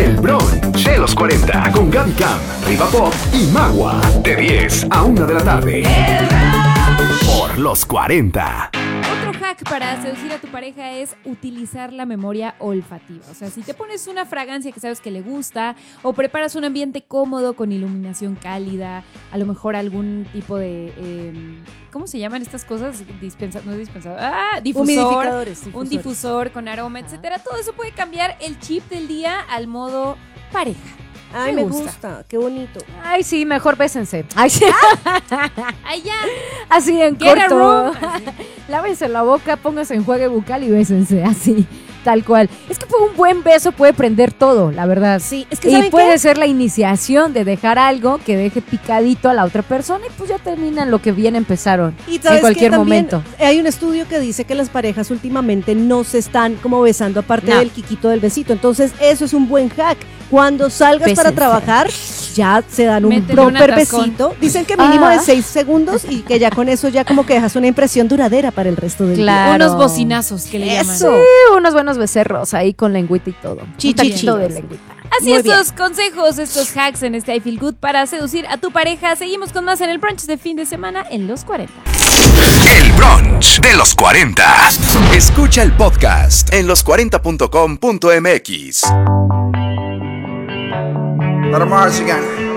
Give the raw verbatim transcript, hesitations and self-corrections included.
El brunch de los cuarenta con Gaby Cam, Riva Pop y Magua. De diez a una de la tarde. Por los cuarenta. Otro hack para seducir a tu pareja es utilizar la memoria olfativa. O sea, si te pones una fragancia que sabes que le gusta o preparas un ambiente cómodo con iluminación cálida, a lo mejor algún tipo de... Eh, ¿cómo se llaman estas cosas? Dispensa, no es dispensador. Ah, difusor. Humidificadores, Un difusor con aroma, etcétera. Todo eso puede cambiar el chip del día al modo pareja. Ay, me, me gusta. gusta, qué bonito. Ay, sí, mejor bésense. Ay, sí. Ay, ya. Así en Get corto. Lávense la boca, pónganse en enjuague bucal y bésense, así, tal cual. Es que un buen beso puede prender todo, la verdad. Sí, es que y puede qué? ser la iniciación de dejar algo que deje picadito a la otra persona y pues ya terminan lo que bien empezaron y en cualquier momento. Hay un estudio que dice que las parejas últimamente no se están como besando aparte no. del quiquito del besito. Entonces eso es un buen hack. Cuando salgas Bésense. para trabajar, ya se dan un Métele proper besito. Dicen que mínimo ah. de seis segundos y que ya con eso ya como que dejas una impresión duradera para el resto del claro. día. Unos bocinazos que le eso. llaman. Sí, unos buenos becerros ahí con lengüita y todo. Chichichito de lengüita. Así Muy estos bien. consejos, estos hacks en este I Feel Good para seducir a tu pareja. Seguimos con más en el brunch de fin de semana en los cuarenta. El brunch de los cuarenta. Escucha el podcast en los cuarenta punto com punto m x. Let 'em Mars again.